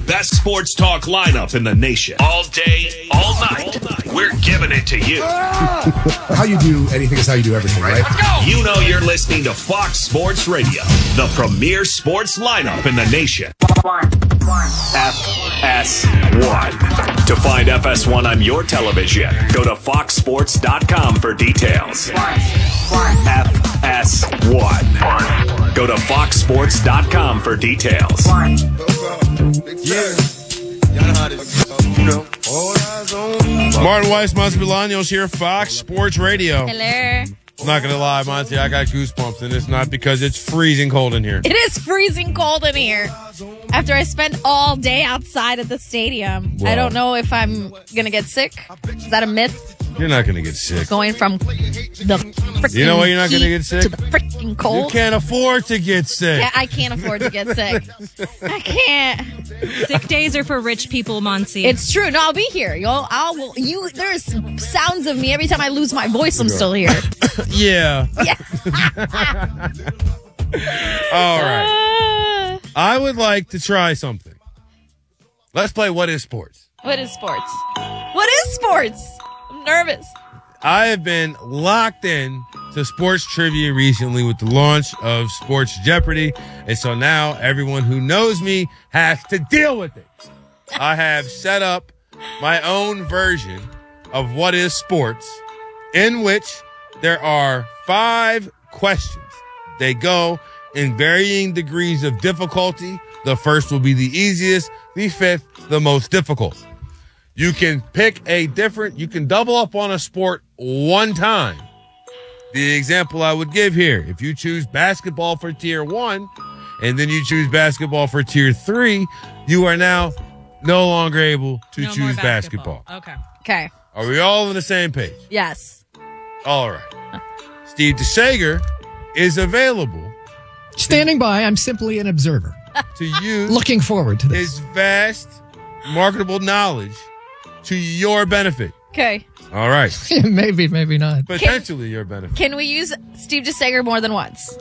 best sports talk lineup in the nation. All day, all night. We're giving it to you. How you do anything is how you do everything, right? Let's go. You know you're listening to Fox Sports Radio, the premier sports lineup in the nation. FS1. To find FS1 on your television, go to foxsports.com for details. FS1. Go to foxsports.com for details. Martin Weiss, Monty Bolaños here, Fox Sports Radio. Hello. I'm not going to lie, Monty, I got goosebumps, and it's not because it's freezing cold in here. It is freezing cold in here. After I spent all day outside at the stadium, Wow. I don't know if I'm going to get sick. Is that a myth? You're not going to get sick. Going from the freaking You know why you're not gonna heat get sick? to the freaking You cold. can't afford to get sick. Yeah, I can't afford to get sick. I can't. Sick days are for rich people, Monty. It's true. No, I'll be here. There's sounds of me every time I lose my voice. I'm still here. Yeah. Yeah. All right. I would like to try something. Let's play What is Sports? What is sports? What is sports? I'm nervous. I have been locked in to sports trivia recently with the launch of Sports Jeopardy. And so now everyone who knows me has to deal with it. I have set up my own version of What is Sports, in which there are 5 questions. They go in varying degrees of difficulty. The first will be the easiest, the 5th, the most difficult. You can you can double up on a sport one time. The example I would give here, if you choose basketball for tier 1 and then you choose basketball for tier 3, you are now no longer able to No more choose basketball. Okay. Are we all on the same page? Yes. All right. Steve DeSager is available Standing by, I'm simply an observer. to use Looking forward to this. his vast marketable knowledge to your benefit. Okay. All right. Maybe, maybe not. Potentially your benefit. Can we use Steve DeSager more than once?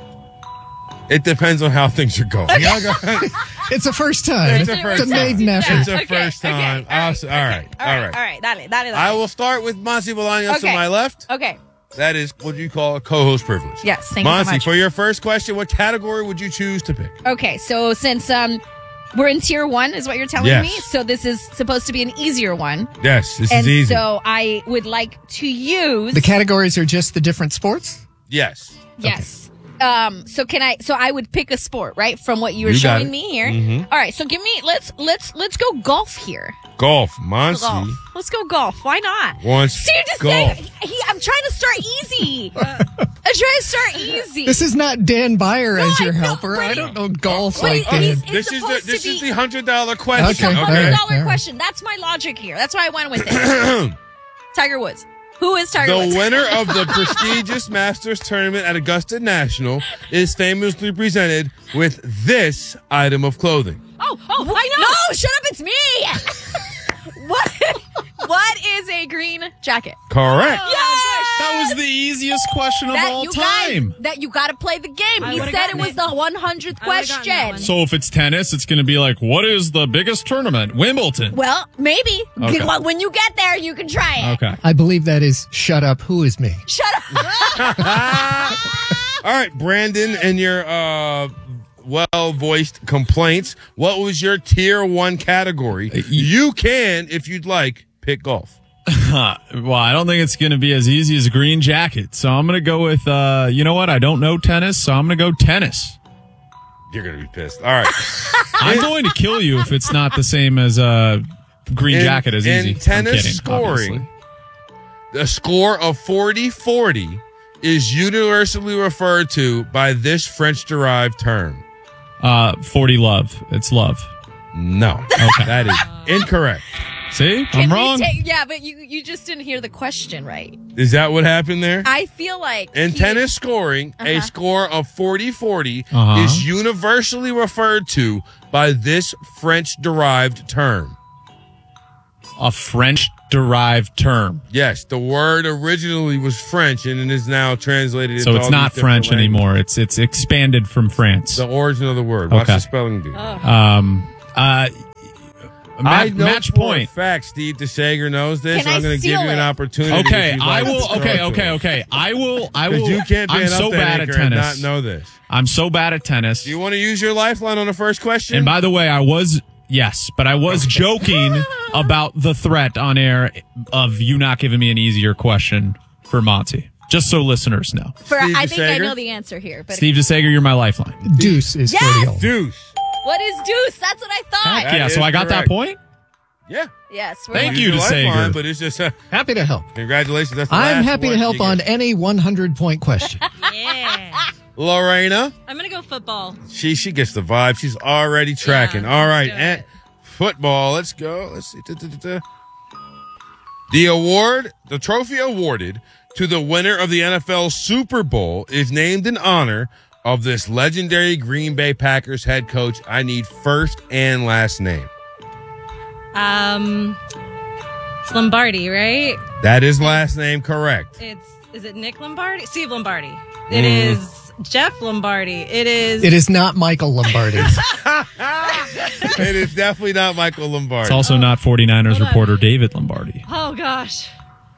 It depends on how things are going. It's a first time. It's a first a maiden time. effort. It's a first time. All right. All right. Dale. I will start with Monty Bolaños to my left. Okay. That is what you call a co-host privilege. Yes, thank you so Monty, much. for your first question, what category would you choose to pick? Okay, so since we're in tier 1 is what you're telling Yes. me, so this is supposed to be an easier one. Yes, this And is easy. so I would like to use The categories are just the different sports? Yes. Yes. So I would pick a sport, right? From what you were You got showing it. me here. Mhm. All right, so let's go golf here. Golf. Monty Golf. Let's go golf. Why not? wants See, just golf. say I'm trying to start easy. I'm trying to start easy. This is not Dan Byer as your I know, helper. but I don't know golf but like he's- that. it's This supposed is to be- the $100 question. It's a Okay, $100 all right. question. That's my logic here. That's why I went with it. Tiger Woods. Who is Tiger Woods? The winner of the prestigious Masters tournament at Augusta National is famously presented with this item of clothing. Oh, I know. No, shut up. It's me. What is a green jacket? Correct. That was the easiest question of all time. That you got to play the game. I He would've said it gotten was it. the 100th I would've gotten that question. one. So if it's tennis, it's going to be like, what is the biggest tournament? Wimbledon. Well, maybe. Okay. Well, when you get there, you can try it. Okay. I believe that is Shut Up, Who Is Me? Shut up. All right, Brandon, and your well-voiced complaints. What was your tier 1 category? You can, if you'd like, pick golf. Well, I don't think it's going to be as easy as a green jacket. So I'm going to go with, you know what? I don't know tennis, so I'm going to go tennis. You're going to be pissed. All right. I'm going to kill you if it's not the same as a green jacket is easy. In tennis I'm kidding, scoring, the score of 40-40 is universally referred to by this French-derived term. 40 love. It's love. No. Okay. That is incorrect. See? Can I'm we wrong. yeah, but you just didn't hear the question right. Is that what happened there? I feel like In tennis scoring, a score of 40-40 Uh-huh. is universally referred to by this French-derived term. A French-derived term. Yes, the word originally was French and it is now translated So into it's all not these different French anymore. It's expanded from France. The origin of the word. Watch Okay. the spelling, dude. I know match for point. a fact Steve DeSager knows this. Can and I'm I going to give steal you an it? opportunity. Okay, if you'd I like to will. throw Okay, it to okay, him. okay. I will. 'Cause you can't be I'm an so upset bad at anchor and not tennis. know this. I'm so bad at tennis. Do you want to use your lifeline on the first question? And by the way, I was joking about the threat on air of you not giving me an easier question for Monty. Just so listeners know. Steve I think I DeSager? know the answer here. But Steve DeSager, you're my lifeline. Deuce is Yes! 30 old. Deuce. what is deuce? That's what I thought. Heck yeah, is so I got correct. that point? Yeah. Yes. Thank Use you, your DeSager. lifeline, but it's just Happy to help. congratulations. That's the I'm last happy to one help you on get. any 100-point question. Yeah. Lorena. I'm going to go football. She gets the vibe. She's already tracking. Yeah, All right, let's do and it. football. Let's go. Let's see. The trophy awarded to the winner of the NFL Super Bowl is named in honor of this legendary Green Bay Packers head coach. I need first and last name. It's Lombardi, right? That is last name correct. Is it Nick Lombardi? Steve Lombardi. It is Jeff Lombardi. It is. It is not Michael Lombardi. It is definitely not Michael Lombardi. It's also not 49ers Hold on. reporter David Lombardi. Oh gosh.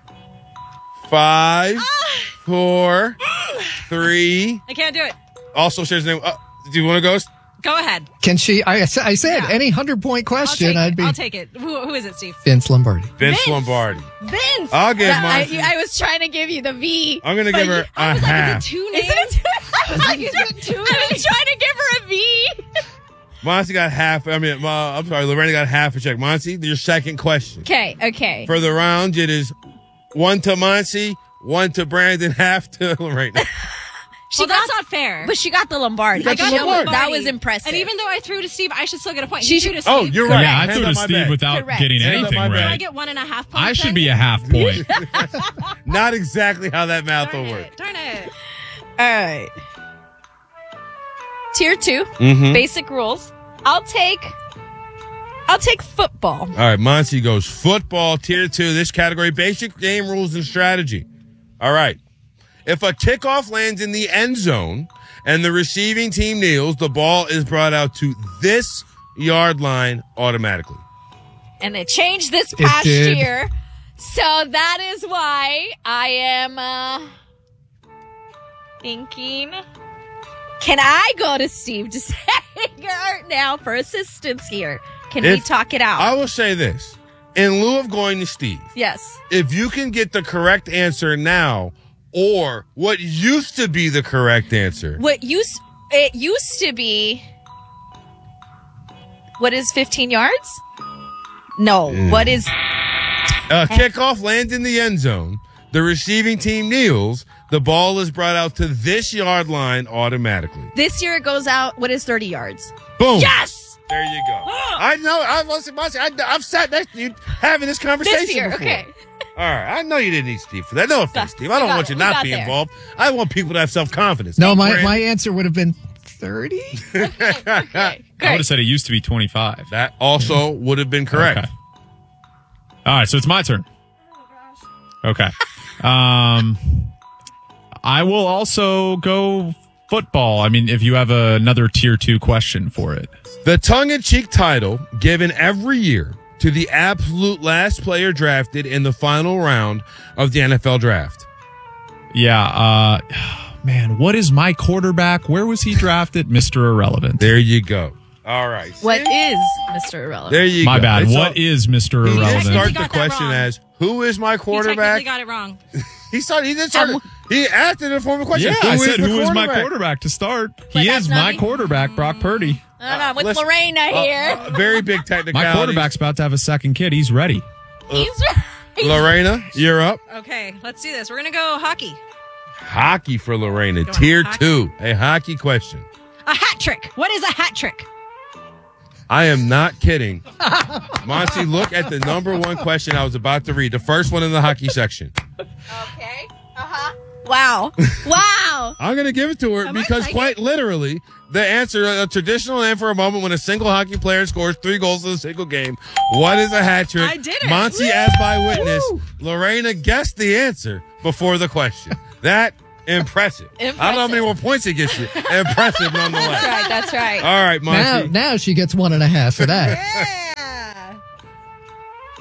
5, 4, 3. I can't do it. Also shares the name. Do you want to go? Go ahead. Can she? I said Yeah. any 100-point question, I'd be I'll take it. Who is it, Steve? Vince Lombardi. Vince Vince. Lombardi. Vince. I'll give Monty. I was trying to give you the V. I'm going to give her I a was like, half. is it two Is names? it? I was like, is it two I was names? trying to give her a V. Monty got half. I'm sorry. Lorena got half a check. Monty, your second question. Okay. For the round, it is 1 to Monty, 1 to Brandon, half to Lorena. That's not fair. But she got the Lombardi. got the That Lombardi. was impressive. And even though I threw to Steve, I should still get a point. She He should- threw to Steve. Oh, you're right. Yeah, I Hands threw on to my Steve bad. without Correct. getting Hands on anything my Do bad. I right. get 1.5 points? I should then? be a half point. Not exactly how that math will Darn work. it. Darn it. All right. Tier 2, Mm-hmm. basic rules. I'll take football. All right, Monty goes football, tier 2. This category, basic game rules and strategy. All right. If a kickoff lands in the end zone and the receiving team kneels, the ball is brought out to this yard line automatically. And it changed this past did. year. So that is why I am thinking, can I go to Steve DeSager now for assistance here? Can we If- talk it out? I will say this. In lieu of going to Steve, Yes. if you can get the correct answer now or what used to be the correct answer, It used to be, what is 15 yards? No. What is, kickoff lands in the end zone, the receiving team kneels, the ball is brought out to this yard line automatically. this year it goes out, what is 30 yards? Boom. Yes! There you go. I know. I've sat next to you having this conversation This year, before. okay. All right. I know you didn't need Steve for that. No offense, Steve. I don't got want you it. not We got be there. involved. I want people to have self-confidence. No, my Brandon, answer would have been 30. Okay. I would Great. have said it used to be 25. That also would have been correct. Okay. All right, so it's my turn. Okay. I will also go football. I mean, if you have another tier 2 question for it. The tongue-in-cheek title given every year to the absolute last player drafted in the final round of the NFL draft. Yeah, man, what is my quarterback? Where was he drafted? Mr. Irrelevant. There you go. All right. What is Mr. Irrelevant? There you My go. bad. It's What all- is Mr. He did Irrelevant? start the got that question wrong. as, who is my You technically quarterback? got it wrong. He did start. He asked it in the form of a question. Yeah, I said, the who is my quarterback to start? He that's is not my me. quarterback, Brock Purdy. I don't know. With Listen, Lorena here. Very big technicality. My quarterback's about to have a second kid. He's ready. He's right. Lorena, you're up. Okay, let's do this. We're going to go hockey. Hockey for Lorena. Go on, Tier hockey. 2. A hockey question. A hat trick. What is a hat trick? I am not kidding. Monty, look at the number 1 question I was about to read. The first one in the hockey section. Okay. Uh-huh. Wow. Wow. I'm going to give it to her Am I because psychic? quite literally, the answer, a traditional name for a moment when a single hockey player scores 3 goals in a single game. What is a hat trick? I did it. Monty, as by witness, Lorena guessed the answer before the question. That, impressive. I don't know how many more points it gets you. Impressive nonetheless. That's right. All right, Monty. Now she gets 1.5 for that. Yeah.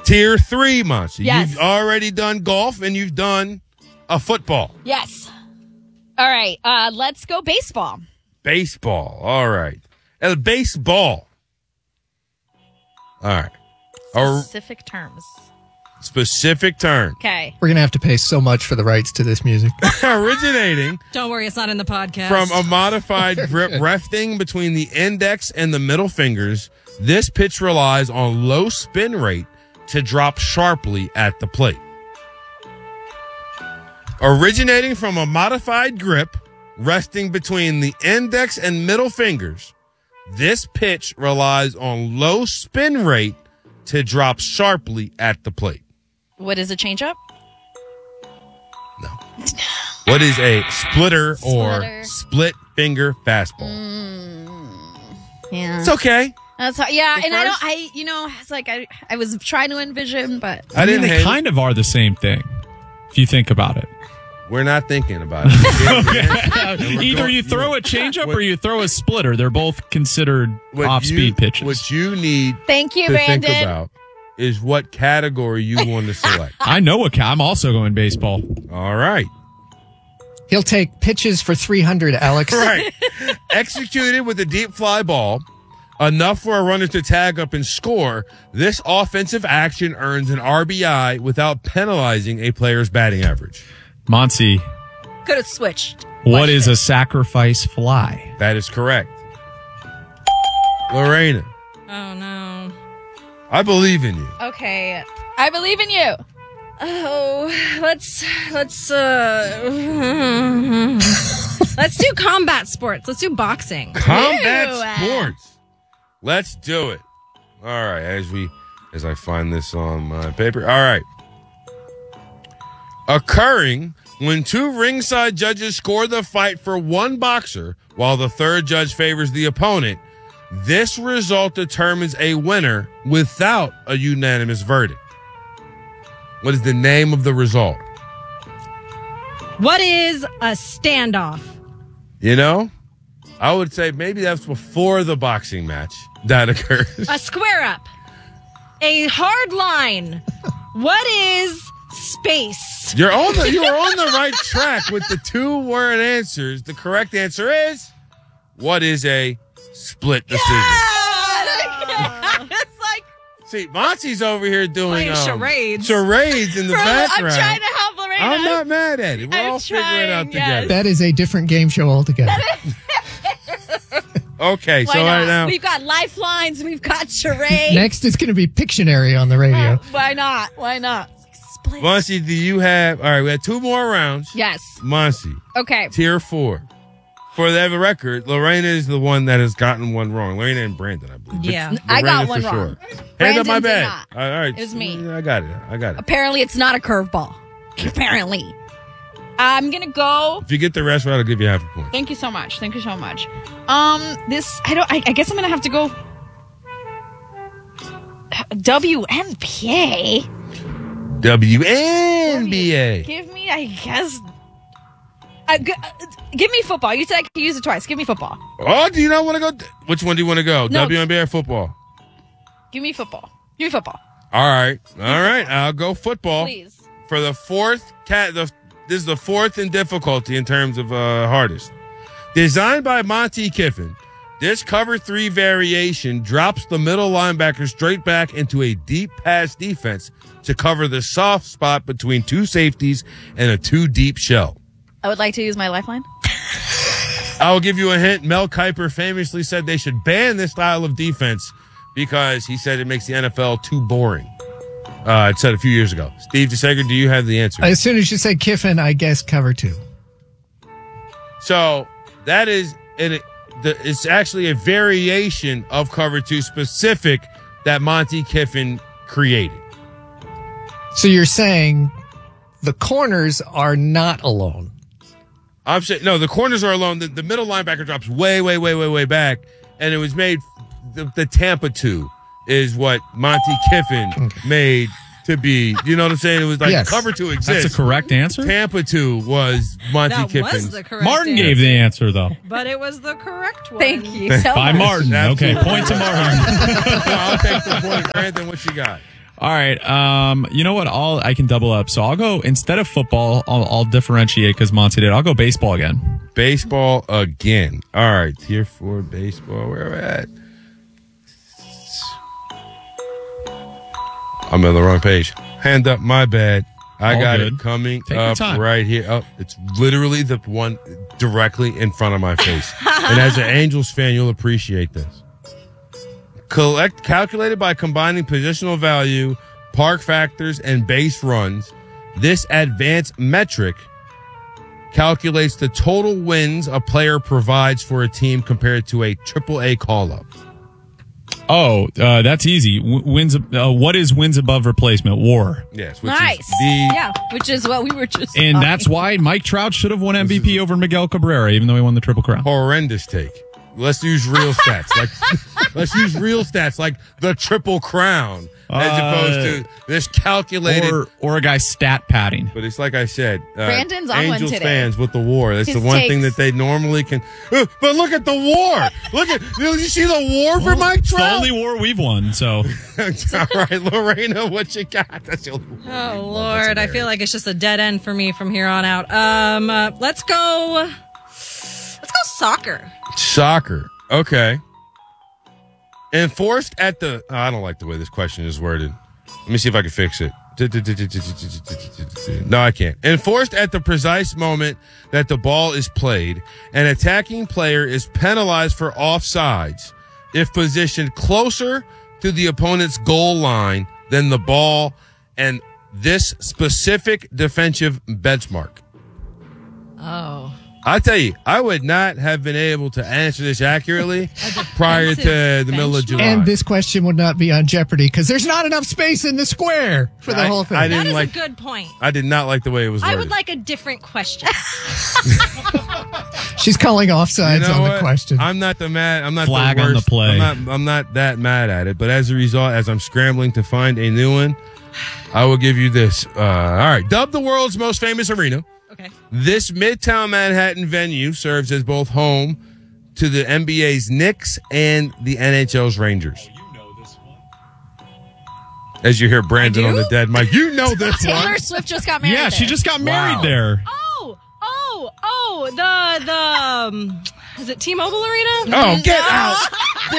Tier 3, Monty. Yes. You've already done golf and you've done a football. Yes. All right. Let's go baseball. Baseball. All right. El baseball. All right. Specific terms. Specific term. Okay. We're going to have to pay so much for the rights to this music. Originating Don't worry, it's not in the podcast. from a modified grip resting between the index and the middle fingers, this pitch relies on low spin rate to drop sharply at the plate. Originating from a modified grip resting between the index and middle fingers, this pitch relies on low spin rate to drop sharply at the plate. What is a changeup? No. What is a splitter or Splitter. split finger fastball? Yeah. It's okay. That's how, yeah, and first? it's like I was trying to envision, but I didn't They hate it. kind of are the same thing, if you think about it. We're not thinking about it. Either you throw a changeup or you throw a splitter. They're both considered What off-speed you- pitches. What you need thank you, to Brandon. think about is what category you want to select. I know I'm also going baseball. All right. He'll take pitches for 300, Alex. Right. Executed with a deep fly ball, enough for a runner to tag up and score, this offensive action earns an RBI without penalizing a player's batting average. Monty, Could have switched. what is a sacrifice fly? That is correct. Lorena, Oh, no. I believe in you. Okay, I believe in you. Oh, let's let's do combat sports. Let's do boxing. Combat Ew. sports. Let's do it. All right, as I find this on my paper. All right. Occurring when two ringside judges score the fight for one boxer while the third judge favors the opponent, this result determines a winner without a unanimous verdict. What is the name of the result? What is a standoff? You know, I would say maybe that's before the boxing match that occurs. A square up. A hard line. What is space? You are on the right track with the 2-word answers. The correct answer is, what is a split decision? It's like See, Monty's over here doing Playing charades. charades in the I'm background. trying to help Lorena. I'm not mad at it. We'll I'm all figure it out trying, yes. together. That is a different game show altogether. Okay, Why so not? right now, We've got lifelines. We've got charades. Next is going to be Pictionary on the radio. Why not? Why not? Split. Monty, do you have? All right, we have 2 more rounds. Yes. Monty, Okay. tier 4. For the record, Lorena is the one that has gotten one wrong. Lorena and Brandon, I believe. But Yeah. I got Lorena one for wrong. Hand up Brandon my did bag. not. All right. It was me. I got it. Apparently, it's not a curveball. Apparently. I'm going to go. If you get the rest right, I'll give you half a point. Thank you so much. Thank you so much. I guess I'm going to have to go WNBA. WNBA. Give me, I guess. Give me football. You said I could use it twice. Give me football. Oh, do you not want to go? Which one do you want to go? No. WNBA or football? Give me football. Give me football. All right. I'll go football. Please. For the fourth this is the fourth in difficulty in terms of hardest. Designed by Monty Kiffin, this cover 3 variation drops the middle linebacker straight back into a deep pass defense to cover the soft spot between 2 safeties and a 2 deep shell. I would like to use my lifeline. I will give you a hint. Mel Kiper famously said they should ban this style of defense because he said it makes the NFL too boring. It said a few years ago. Steve DeSager, do you have the answer? As soon as you said Kiffin, I guess cover 2. So that is, it's actually a variation of cover 2 specific that Monty Kiffin created. So you're saying the corners are not alone. I'm saying, no, the corners are alone. The middle linebacker drops way back, and it was made, the Tampa 2 is what Monty Kiffin made to be. You know what I'm saying? It was like Yes. cover 2 exists. That's a correct answer? Tampa 2 was Monty That Kiffin's. was the correct Martin answer. gave the answer, though. But it was the correct one. Thank you so By much. Martin. Okay, Absolutely. point to Martin. I'll take the point. Brandon, what you got? All right. You know what? I can double up. So I'll go, instead of football, I'll differentiate because Monty did. I'll go baseball again. Baseball again. All right. Tier 4 baseball. Where are we at? I'm on the wrong page. Hand up. My bad. I All got good. it coming Take your up time. right here. Oh, it's literally the one directly in front of my face. And as an Angels fan, you'll appreciate this. Calculated by combining positional value, park factors, and base runs, this advanced metric calculates the total wins a player provides for a team compared to a AAA call-up. Oh, that's easy. What is wins above replacement? WAR. Yes, which Nice. is Yeah, which is what we were just And talking that's why Mike Trout should have won MVP over Miguel Cabrera, even though he won the Triple Crown. horrendous take. Let's use real stats. Let's use real stats like the Triple Crown as opposed to this calculated. Or a guy stat padding. But it's like I said, Brandon's on one Angels today. fans with the WAR. That's His the one thing takes. that they normally can. But look at the WAR. You see the WAR for Mike It's the Trout? only war we've won, so. All right, Lorena, what you got? That's the only one. Oh, Lord. I feel like it's just a dead end for me from here on out. Let's go soccer. Soccer. Okay. Enforced at the. Oh, I don't like the way this question is worded. Let me see if I can fix it. No, I can't. Enforced at the precise moment that the ball is played, an attacking player is penalized for offsides if positioned closer to the opponent's goal line than the ball and this specific defensive benchmark. Oh. I tell you, I would not have been able to answer this accurately prior to the middle of July. And this question would not be on Jeopardy because there's not enough space in the square for the whole thing. I That didn't is like. a good point. I did not like the way it was worded. I would like a different question. She's calling offsides You know on the what? question. I'm not the mad. I'm not Flag the on the worst. play. I'm not that mad at it. But as a result, as I'm scrambling to find a new one, I will give you this. All right, dubbed the world's most famous arena. Okay. This Midtown Manhattan venue serves as both home to the NBA's Knicks and the NHL's Rangers. As you hear Brandon I on do? the dead mic, you know this Taylor one. Swift just got married. Yeah, she there. just got married there. Is it T-Mobile Arena? Oh, get out!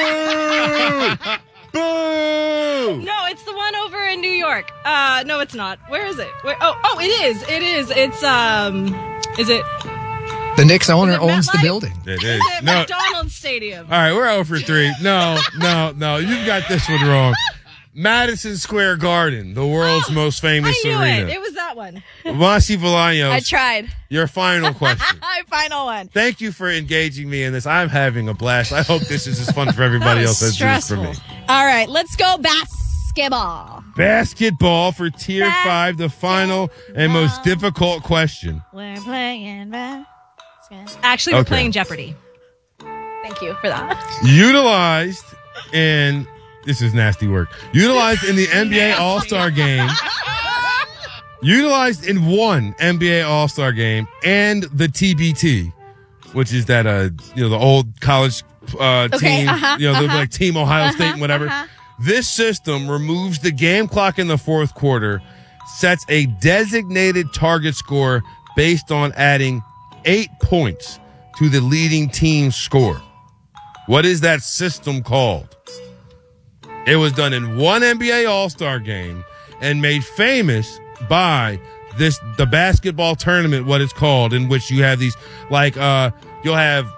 Boo! Boo! No, it's the one over in New York. No, it's not. Where is it? Oh, it is. It is. It's is it The Knicks owner Is it owns the MetLife? building. It is is. it No. McDonald's Stadium? All right, we're 0 for 3. No, you've got this one wrong. Madison Square Garden, the world's most famous I knew arena. it was that one. Masi I Bolaños, tried. your final question. My final one. Thank you for engaging me in this. I'm having a blast. I hope this is as fun for everybody That else was as it is for me. stressful. All right, let's go basketball. Basketball for Tier 5, the final and most difficult question. We're playing basketball. Actually, we're Okay. playing Jeopardy. Thank you for that. Utilized in, this is nasty work, utilized in the NBA All-Star game. Utilized in one NBA All-Star game and the TBT, which is that the old college team, like Team Ohio State and whatever. This system removes the game clock in the fourth quarter, sets a designated target score based on adding 8 points to the leading team's score. What is that system called? It was done in one NBA All-Star game and made famous by the basketball tournament, what it's called, in which you have these, like, you'll have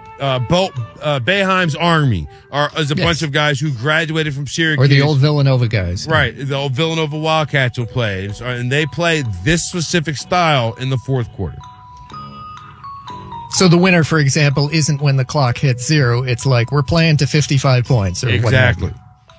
Boeheim's Army, as a bunch of guys who graduated from Syracuse. Or the old Villanova guys. Right. The old Villanova Wildcats will play. And they play this specific style in the fourth quarter. So the winner, for example, isn't when the clock hits 0. It's like we're playing to 55 points or Exactly.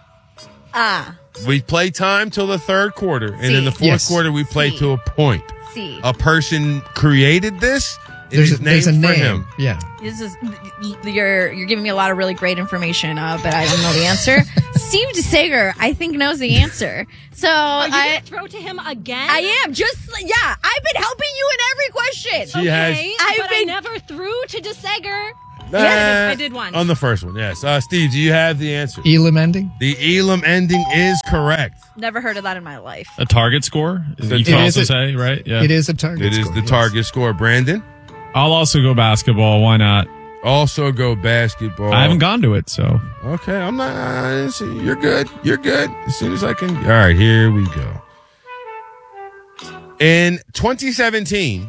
Ah. We play time till the third quarter. And in the fourth Yes. quarter, we play to a point. See. A person created this. It There's is a name named for him. Yeah. This is you're giving me a lot of really great information, but I don't know the answer. Steve DeSager, I think, knows the answer. So Are you I gonna throw to him again? am I've been helping you in every question. She has. I never threw to DeSager. Yes, I did once. On the first one, yes. Steve, do you have the answer? Elam ending? The Elam ending is correct. Never heard of that in my life. A target score? You It can is also a- say, right? Yeah. It is a target. It is score, the yes. target score. Brandon? I'll also go basketball. Why not? Also go basketball. I haven't gone to it, so. Okay, I'm not. You're good. You're good. As soon as I can. All right, here we go. In 2017,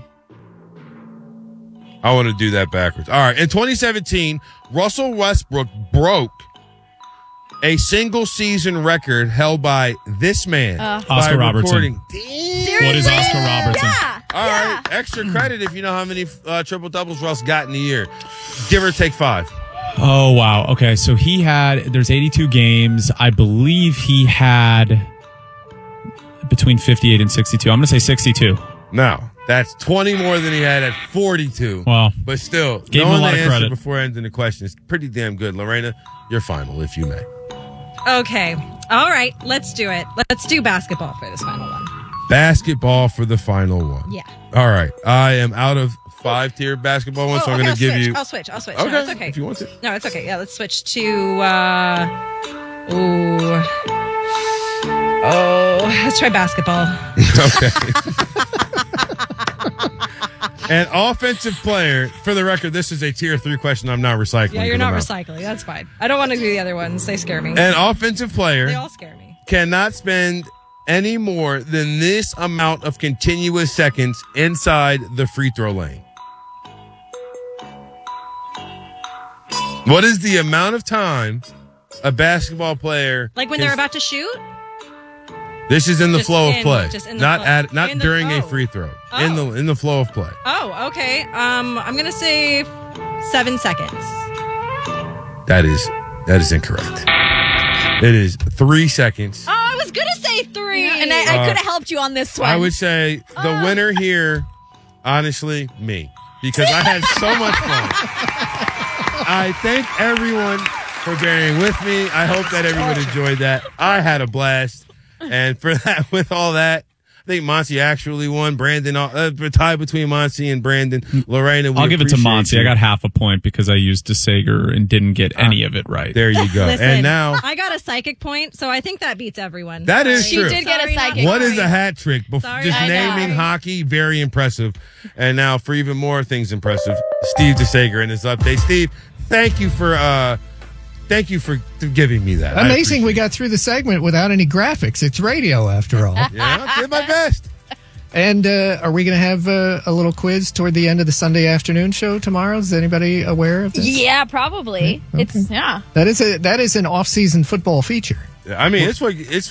I want to do that backwards. All right, in 2017, Russell Westbrook broke a single season record held by this man. by Oscar Robertson. recording- What is Oscar Robertson? Yeah. All right, extra credit if you know how many triple doubles Russ got in a year. Give or take 5. Oh, wow. Okay, so there's 82 games. I believe he had between 58 and 62. I'm going to say 62. Now, that's 20 more than he had at 42. Wow. But still, Gave him knowing a lot the of answer credit. before ending the question is pretty damn good. Lorena, your final, if you may. Okay. All right. Let's do it. Let's do basketball for this final one. Basketball for the final one. Yeah. All right. I am out of 5-tier basketball ones, so I'm okay, going to give you. I'll switch. Okay. Okay, No, it's okay. if you want to. No, it's okay. Yeah, let's switch to. Let's try basketball. Okay. An offensive player, for the record, this is a tier 3 question. I'm not recycling. Yeah, you're but not I'm out. recycling. That's fine. I don't want to do the other ones. They scare me. An offensive They player all scare me. cannot spend any more than this amount of continuous seconds inside the free throw lane. What is the amount of time a basketball player Like when can- they're about to shoot? This is in the Just flow of in- play, just in the not flow. not In the- during a oh. free throw. Oh. In the flow of play. Oh, okay. I'm gonna say 7 seconds. That is incorrect. It is 3 seconds. Oh, I was gonna say 3. And I could have helped you on this one. I would say the winner here, honestly, me, because I had so much fun. I thank everyone for bearing with me. I hope that everyone enjoyed that. I had a blast, and for that, with all that, I think Monty actually won. Brandon, tie between Monty and Brandon. Lorena, we I'll give it to appreciate Monty. you. I got half a point because I used DeSager and didn't get any of it right. There you go. Listen, And now, I got a psychic point, so I think that beats everyone. that is She true. did get a Sorry, psychic. What is Sorry. a hat trick? Sorry, Just I know. naming hockey, very impressive. And now for even more things impressive, Steve DeSager in his update. Steve, thank you for giving me that. I Amazing we appreciate got through the segment without any graphics. It's radio after all. it. Yeah, I did my best. And are we going to have a little quiz toward the end of the Sunday afternoon show tomorrow? Is anybody aware of this? Yeah, probably. It's That is an off-season football feature. I mean, it's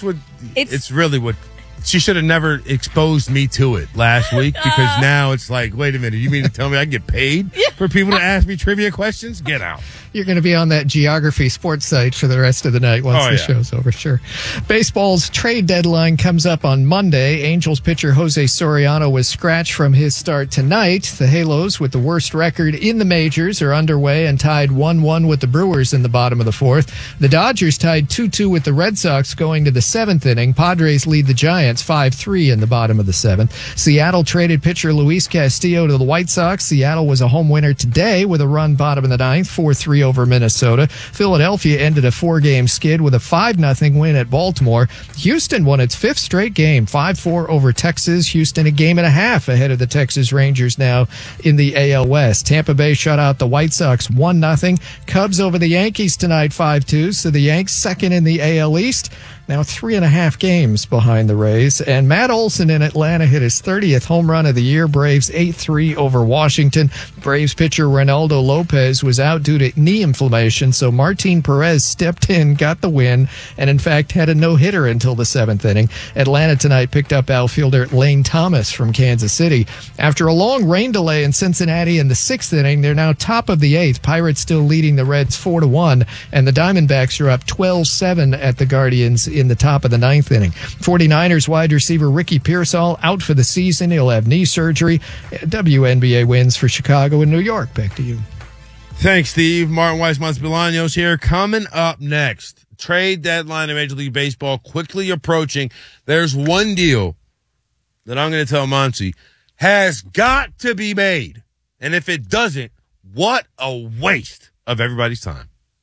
really what she should have never exposed me to it last week, because now it's like, wait a minute, you mean to tell me I get paid for people to ask me trivia questions? Get out. You're going to be on that Geography sports site for the rest of the night once the show's over, sure. Baseball's trade deadline comes up on Monday. Angels pitcher Jose Soriano was scratched from his start tonight. The Halos, with the worst record in the majors, are underway and tied 1-1 with the Brewers in the bottom of the fourth. The Dodgers tied 2-2 with the Red Sox going to the seventh inning. Padres lead the Giants 5-3 in the bottom of the seventh. Seattle traded pitcher Luis Castillo to the White Sox. Seattle was a home winner today with a run bottom of the ninth, 4-3 over Minnesota. Philadelphia ended a 4-game skid with a 5-0 win at Baltimore. Houston won its 5th straight game, 5-4 over Texas. Houston a game and a half ahead of the Texas Rangers now in the AL West. Tampa Bay shut out the White Sox 1-0. Cubs over the Yankees tonight 5-2. So the Yanks second in the AL East. Now 3.5 games behind the Rays. And Matt Olson in Atlanta hit his 30th home run of the year. Braves 8-3 over Washington. Braves pitcher Reynaldo Lopez was out due to knee inflammation, so Martin Perez stepped in, got the win, and in fact had a no-hitter until the 7th inning. Atlanta tonight picked up outfielder Lane Thomas from Kansas City. After a long rain delay in Cincinnati in the 6th inning, they're now top of the 8th. Pirates still leading the Reds 4-1, and the Diamondbacks are up 12-7 at the Guardians in the top of the 9th inning. 49ers wide receiver Ricky Pearsall out for the season. He'll have knee surgery. WNBA wins for Chicago and New York. Back to you. Thanks, Steve. Martin Weissmans Bolaños here. Coming up next, trade deadline in Major League Baseball quickly approaching. There's one deal that I'm going to tell Monty has got to be made. And if it doesn't, what a waste of everybody's time.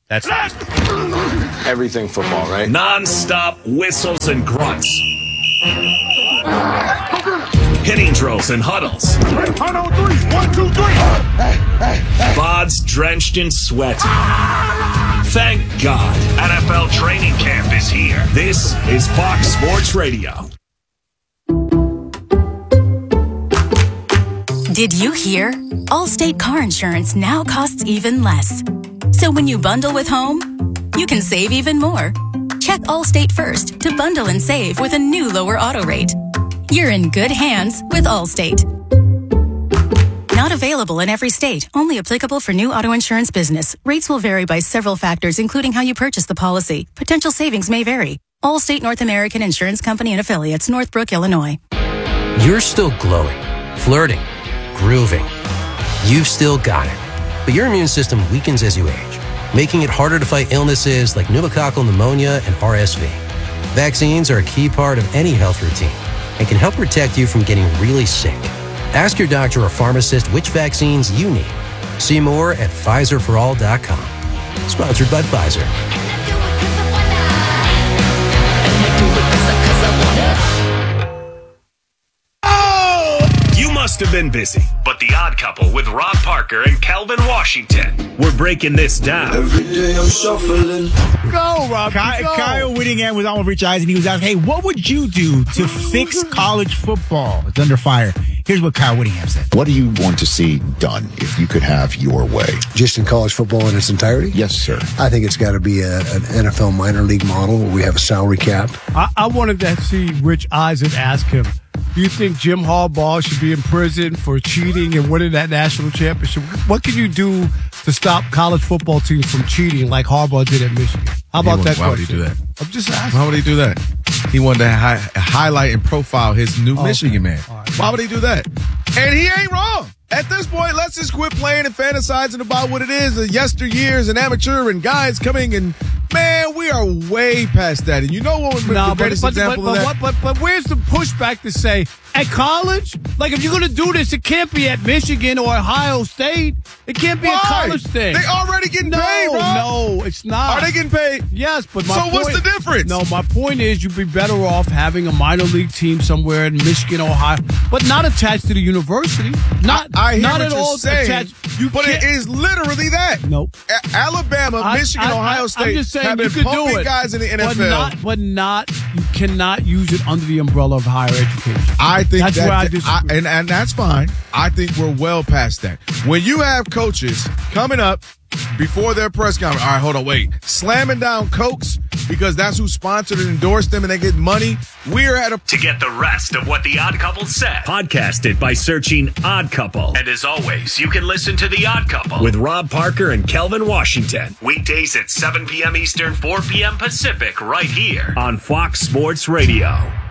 That's Everything football, right? Non-stop whistles and grunts. Hitting drills and huddles. 1, 2, 3. Bods drenched in sweat. Thank God NFL training camp is here. This is Fox Sports Radio. Did you hear? Allstate car insurance now costs even less. So when you bundle with home, you can save even more. Check Allstate first to bundle and save with a new lower auto rate. You're in good hands with Allstate. Not available in every state. Only applicable for new auto insurance business. Rates will vary by several factors, including how you purchase the policy. Potential savings may vary. Allstate North American Insurance Company and Affiliates, Northbrook, Illinois. You're still glowing, flirting, grooving. You've still got it. But your immune system weakens as you age, making it harder to fight illnesses like pneumococcal pneumonia and RSV. Vaccines are a key part of any health routine and can help protect you from getting really sick. Ask your doctor or pharmacist which vaccines you need. See more at PfizerForAll.com. Sponsored by Pfizer. You must have been busy, but The Odd Couple with Rob Parker and Kelvin Washington. We're breaking this down. Every day I'm shuffling. Go, Rob. Kyle Whittingham was on with Rich Eisen. He was asked, hey, what would you do to fix college football? It's under fire. Here's what Kyle Whittingham said. What do you want to see done if you could have your way? Just in college football in its entirety? Yes, sir. I think it's got to be an NFL minor league model where we have a salary cap. I wanted to see Rich Eisen ask him, do you think Jim Harbaugh should be in prison for cheating and winning that national championship? What can you do to stop college football teams from cheating like Harbaugh did at Michigan? How about that question? Why would he do that? I'm just asking. Why would he do that? He wanted to highlight and profile his new Michigan man. Right. Why would he do that? And he ain't wrong. At this point, let's just quit playing and fantasizing about what it is, the yesteryears and amateur and guys coming and, man, we are way past that. And you know what was the greatest example of that? But where's the pushback to say, at college? Like, if you're going to do this, it can't be at Michigan or Ohio State. It can't be a college thing. They already getting paid, Rob. No, it's not. Are they getting paid? Yes, but my point, what's the difference? No, my point is you'd be better off having a minor league team somewhere in Michigan, Ohio, but not attached to the university. I hear not what at you're all saying, attached. But it is literally that. Nope. Alabama, Michigan, Ohio State I'm just saying have been you could pumping do it, guys in the NFL. You cannot use it under the umbrella of higher education. I think that's where I disagree. And that's fine. I think we're well past that. When you have coaches coming up before their press conference, all right, hold on, wait, slamming down Cokes because that's who sponsored and endorsed them and they get money. We're at a... To get the rest of what The Odd Couple said, podcast it by searching Odd Couple. And as always, you can listen to The Odd Couple with Rob Parker and Kelvin Washington. Weekdays at 7 p.m. Eastern, 4 p.m. Pacific, right here on Fox Sports Radio.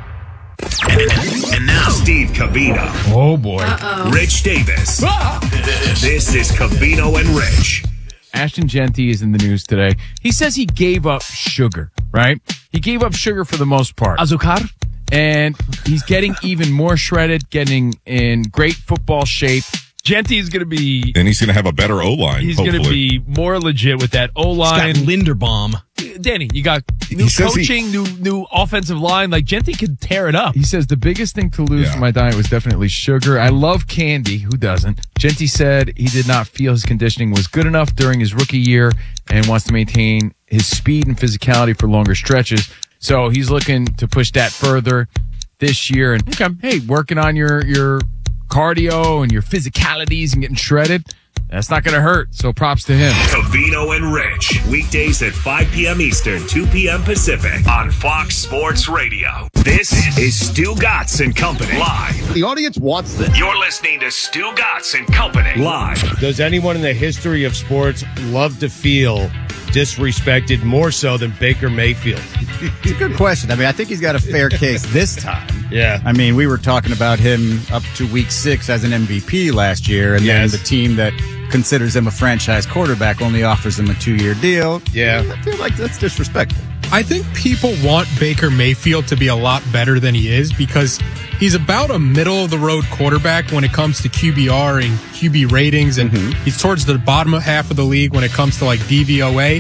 And now, Steve Covino. Oh, boy. Rich Davis. This is Covino and Rich. Ashton Genty is in the news today. He says he gave up sugar, right? He gave up sugar for the most part. Azúcar? And he's getting even more shredded, getting in great football shape. Genty is going to be... And he's going to have a better O-line, He's going to be more legit with that O-line. He's got Linderbaum. Danny, you got new coaching, new offensive line. Like, Genty could tear it up. He says the biggest thing to lose from my diet was definitely sugar. I love candy. Who doesn't? Genty said he did not feel his conditioning was good enough during his rookie year and wants to maintain his speed and physicality for longer stretches. So he's looking to push that further this year. And, hey, working on your cardio and your physicalities and getting shredded, that's not going to hurt. So props to him. Covino and Rich, weekdays at 5 p.m. Eastern, 2 p.m. Pacific on Fox Sports Radio. This is Stu Gatz and Company live. The audience wants this. You're listening to Stu Gatz and Company live. Does anyone in the history of sports love to feel disrespected more so than Baker Mayfield? It's a good question. I mean, I think he's got a fair case this time. Yeah. I mean, we were talking about him up to week 6 as an MVP last year, and then the team that considers him a franchise quarterback only offers him a 2-year deal. Yeah. I feel like that's disrespectful. I think people want Baker Mayfield to be a lot better than he is because he's about a middle-of-the-road quarterback when it comes to QBR and QB ratings, and he's towards the bottom half of the league when it comes to, like, DVOA.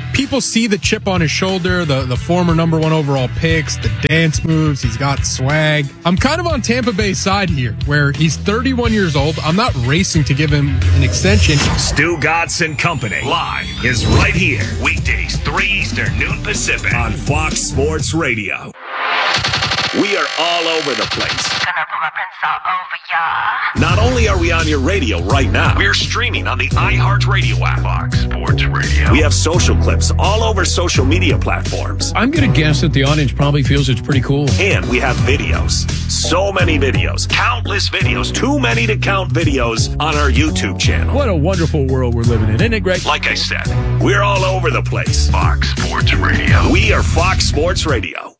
people see the chip on his shoulder, the former number 1 overall picks, the dance moves. He's got swag. I'm kind of on Tampa Bay's side here, where he's 31 years old. I'm not racing to give him an extension. Stu Gatz and Company live is right here. Weekdays, 3 Eastern, noon Pacific on Fox Sports Radio. We are all over the place. Not only are we on your radio right now, we're streaming on the iHeartRadio app. Fox Sports Radio. We have social clips all over social media platforms. I'm going to guess that the audience probably feels it's pretty cool. And we have videos. So many videos. Countless videos. Too many to count videos on our YouTube channel. What a wonderful world we're living in, isn't it, Greg? Like I said, we're all over the place. Fox Sports Radio. We are Fox Sports Radio.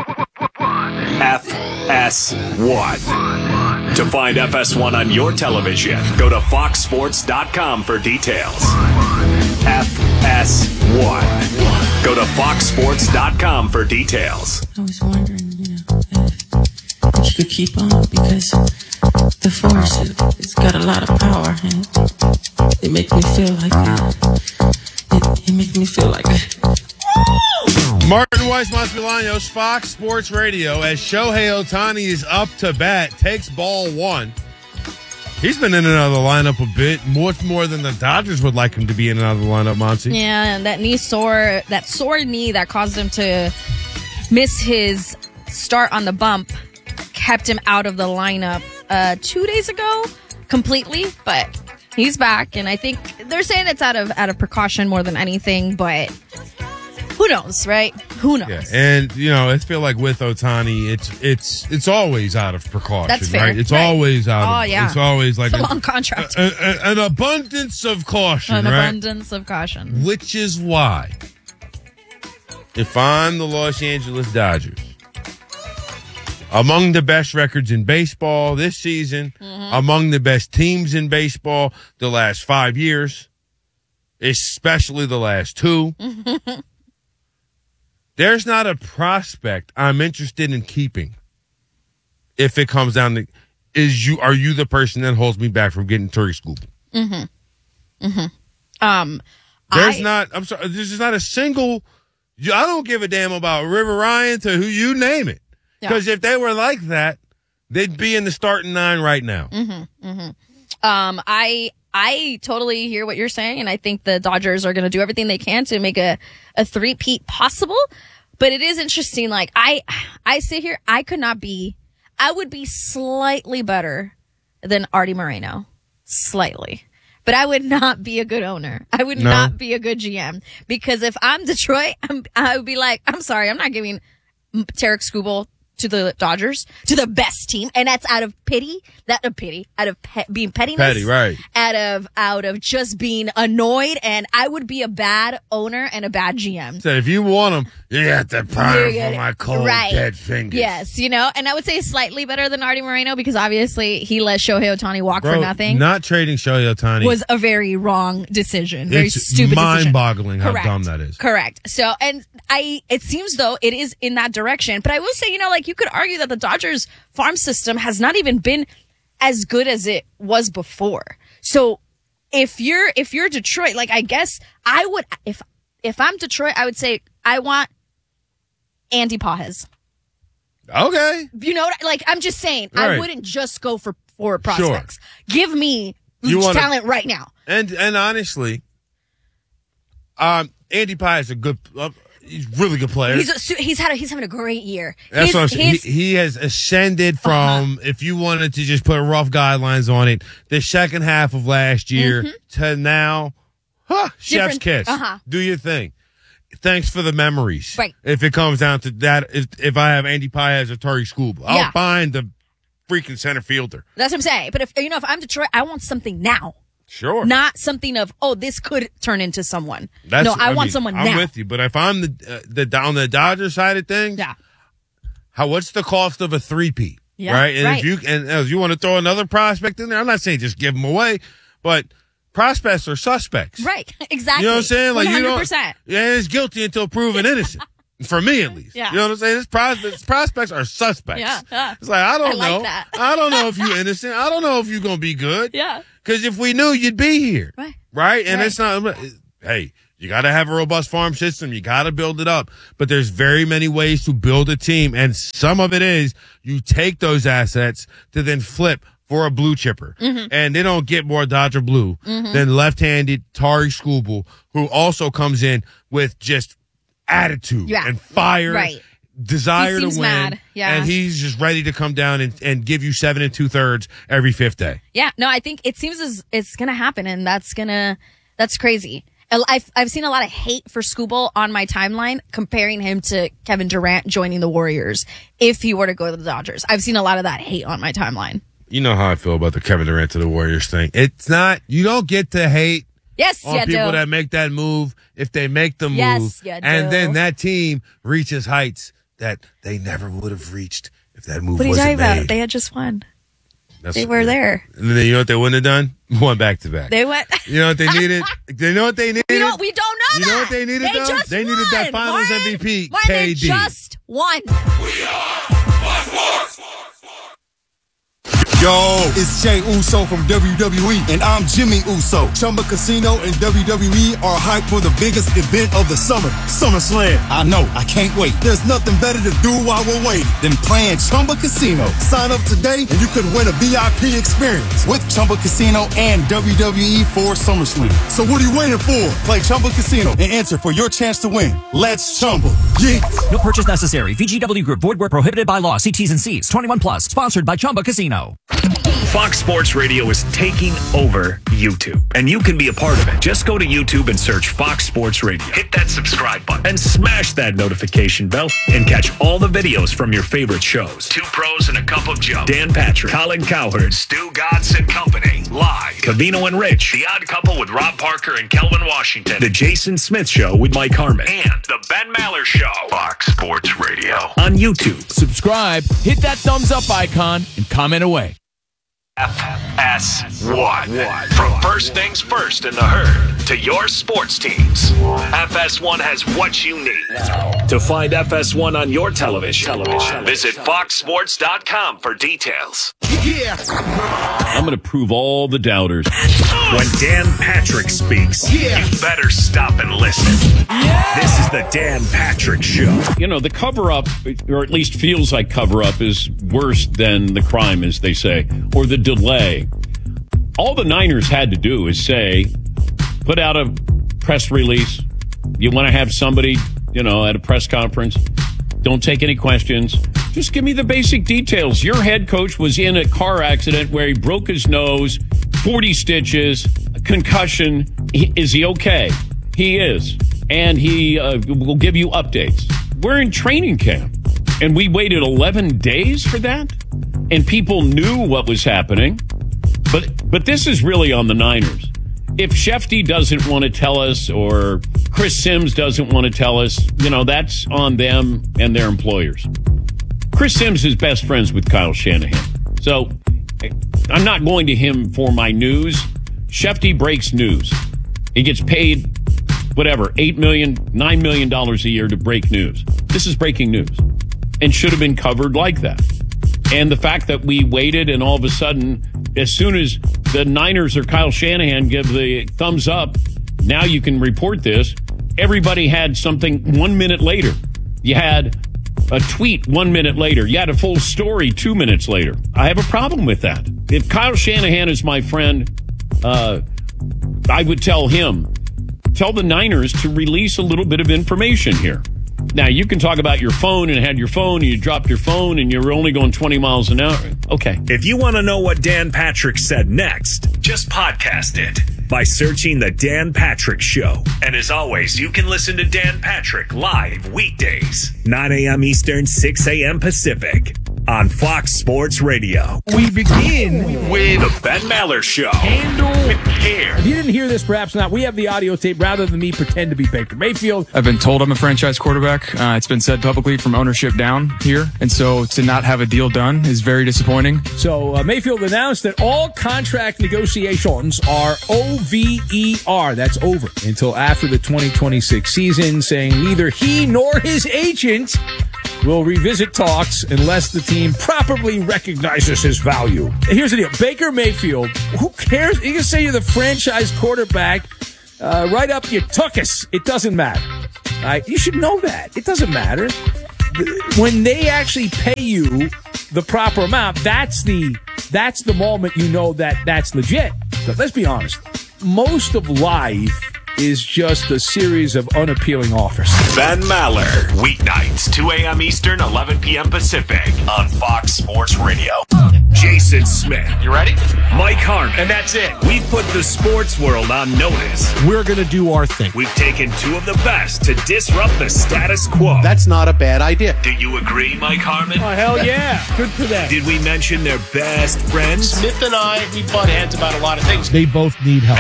FS1. To find FS1 on your television, go to foxsports.com for details. FS1. Go to foxsports.com for details. I was wondering, if you could keep on, because the Force, it's got a lot of power, and it makes me feel like it makes me feel like it. Martin Weiss Massimiliano, Fox Sports Radio, as Shohei Ohtani is up to bat, takes ball 1. He's been in and out of the lineup a bit, much more than the Dodgers would like him to be in and out of the lineup, Monty. Yeah, and that sore knee that caused him to miss his start on the bump kept him out of the lineup 2 days ago completely, but he's back, and I think they're saying it's out of precaution more than anything, but who knows, right? Who knows? Yeah. And I feel like with Ohtani, it's always out of precaution. That's fair. Right? It's right. always out of. Oh yeah. It's always like it's a long contract. An abundance of caution. An right? abundance of caution. Which is why, if I'm the Los Angeles Dodgers, among the best records in baseball this season, among the best teams in baseball the last 5 years, especially the last 2. There's not a prospect I'm interested in keeping if it comes down to are you the person that holds me back from getting Torrey Scoobel? There's not a single. I don't give a damn about River Ryan to who you name it. Because if they were like that, they'd be in the starting 9 right now. I totally hear what you're saying, and I think the Dodgers are going to do everything they can to make a three-peat possible. But it is interesting. Like, I sit here, I would be slightly better than Artie Moreno. Slightly. But I would not be a good owner. I would not be a good GM. Because if I'm Detroit, I would be like, I'm sorry, I'm not giving Tarek Skubal to the Dodgers, to the best team, and that's out of pity, out of being pettiness, petty, right? Out of just being annoyed, and I would be a bad owner and a bad GM. So if you want them, you have to prime for my cold dead fingers. Yes, and I would say slightly better than Artie Moreno because obviously he let Shohei Ohtani walk for nothing. Not trading Shohei Ohtani was a very wrong decision, very stupid decision. Mind-boggling how dumb that is. Correct. So, and it seems though it is in that direction, but I will say, you could argue that the Dodgers farm system has not even been as good as it was before. So if you're Detroit, like, I guess I would, if I'm Detroit, I would say I want Andy Pages. Okay. I'm just saying, right. I wouldn't just go for prospects. Sure. Give me talent right now. And honestly, Andy Pages is a good, he's a really good player. He's having a great year. That's what I'm saying. He has ascended from, if you wanted to just put rough guidelines on it, the second half of last year to now, chef's kiss. Do your thing. Thanks for the memories. Right. If it comes down to that, if I have Andy Pages or Torrey Scoobal, I'll find the freaking center fielder. That's what I'm saying. But if I'm Detroit, I want something now. Sure. Not something of, this could turn into someone. I want someone now. I'm with you. But if I'm on the Dodger side of things, what's the cost of a three-peat? Yeah, right? And if you want to throw another prospect in there, I'm not saying just give them away, but prospects are suspects. Right. Exactly. You know what I'm saying? Like 100%. It's guilty until proven innocent. For me, at least. Yeah. You know what I'm saying? Prospects are suspects. Yeah. It's like, I don't know. Like that. I don't know if you're innocent. I don't know if you're going to be good. Yeah. Because if we knew, you'd be here. Right. Right? And it's not, hey, You got to have a robust farm system. You got to build it up. But there's very many ways to build a team. And some of it is you take those assets to then flip for a blue chipper. Mm-hmm. And they don't get more Dodger blue than left-handed Tari Skubal, who also comes in with just attitude and fire, desire to win. Mad. Yeah. And he's just ready to come down and give you 7 2/3 every fifth day. Yeah. No, I think it seems as it's going to happen, and that's crazy. I've seen a lot of hate for Skubal on my timeline, comparing him to Kevin Durant joining the Warriors if he were to go to the Dodgers. I've seen a lot of that hate on my timeline. You know how I feel about the Kevin Durant to the Warriors thing. It's not, you don't get to hate on people that make that move if they make the move. And then that team reaches heights that they never would have reached if that move wasn't made. What are you talking about? They had just won. They were there. And then you know what they wouldn't have done? Won back-to-back. They went. You know what they needed? You know what they needed? We don't know that. You know what they needed, though? They needed that Finals MVP, KD. They just won. Yo, it's Jay Uso from WWE, and I'm Jimmy Uso. Chumba Casino and WWE are hyped for the biggest event of the summer, SummerSlam. I know, I can't wait. There's nothing better to do while we're waiting than playing Chumba Casino. Sign up today, and you could win a VIP experience with Chumba Casino and WWE for SummerSlam. So what are you waiting for? Play Chumba Casino and enter for your chance to win. Let's Chumba. Yeah. No purchase necessary. VGW Group. Void where prohibited by law. See T's and C's. 21 plus. Sponsored by Chumba Casino. Fox Sports Radio is taking over YouTube, and you can be a part of it. Just go to YouTube and search Fox Sports Radio. Hit that subscribe button and smash that notification bell and catch all the videos from your favorite shows. Two Pros and a Cup of Joe. Dan Patrick, Colin Cowherd, Stu Godson Company, live. Covino and Rich, The Odd Couple with Rob Parker and Kelvin Washington. The Jason Smith Show with Mike Harmon. And The Ben Maller Show. Fox Sports Radio on YouTube. Subscribe, hit that thumbs up icon, and comment away. FS1. From first things first in the herd to your sports teams, FS1 has what you need. To find FS1 on your television, visit foxsports.com for details. I'm going to prove all the doubters. When Dan Patrick speaks, you better stop and listen. This is the Dan Patrick Show. You know, the cover-up, or at least feels like cover-up, is worse than the crime, as they say, or the delay. All the Niners had to do is say, put out a press release. You want to have somebody, at a press conference. Don't take any questions. Just give me the basic details. Your head coach was in a car accident where he broke his nose, 40 stitches, a concussion. Is he okay? He is. And he will give you updates. We're in training camp, and we waited 11 days for that, and people knew what was happening. But this is really on the Niners. If Shefty doesn't want to tell us, or Chris Sims doesn't want to tell us, that's on them and their employers. Chris Sims is best friends with Kyle Shanahan. So I'm not going to him for my news. Shefty breaks news. He gets paid, $8 million, $9 million a year to break news. This is breaking news and should have been covered like that. And the fact that we waited and all of a sudden, as soon as the Niners or Kyle Shanahan give the thumbs up, now you can report this. Everybody had something 1 minute later. You had a tweet 1 minute later. You had a full story 2 minutes later. I have a problem with that. If Kyle Shanahan is my friend, I would tell him, tell the Niners to release a little bit of information here. Now, you can talk about your phone and had your phone and you dropped your phone and you're only going 20 miles an hour. Okay. If you want to know what Dan Patrick said next, just podcast it by searching The Dan Patrick Show. And as always, you can listen to Dan Patrick live weekdays, 9 a.m. Eastern, 6 a.m. Pacific on Fox Sports Radio. We begin with The Ben Maller Show. Handle with care. If you didn't hear this, perhaps not, we have the audio tape rather than me pretend to be Baker Mayfield. I've been told I'm a franchise quarterback. It's been said publicly from ownership down here. And so to not have a deal done is very disappointing. So Mayfield announced that all contract negotiations are OVER. That's over until after the 2026 season, saying neither he nor his agent will revisit talks unless the team properly recognizes his value. Here's the deal. Baker Mayfield, who cares? You can say you're the franchise quarterback. Right up your tuchus. It doesn't matter. All right? You should know that. It doesn't matter. When they actually pay you the proper amount, that's the moment you know that that's legit. But let's be honest. Most of life is just a series of unappealing offers. Ben Maller, weeknights, 2 a.m. Eastern, 11 p.m. Pacific, on Fox Sports Radio. Jason Smith. You ready? Mike Harmon. And that's it. We've put the sports world on notice. We're going to do our thing. We've taken two of the best to disrupt the status quo. That's not a bad idea. Do you agree, Mike Harmon? Oh, hell yeah. Good for them. Did we mention their best friends? Smith and I, we butt heads about a lot of things. They both need help.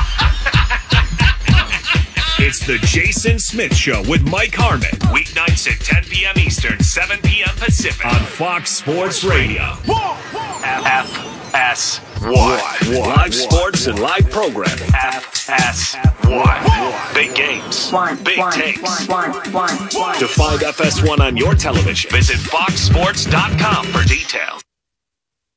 It's the Jason Smith Show with Mike Harmon. Weeknights at 10 p.m. Eastern, 7 p.m. Pacific on Fox Sports Radio. FS1. Live sports and live programming. FS1. Big games. Big takes. To find FS1 on your television, visit foxsports.com for details.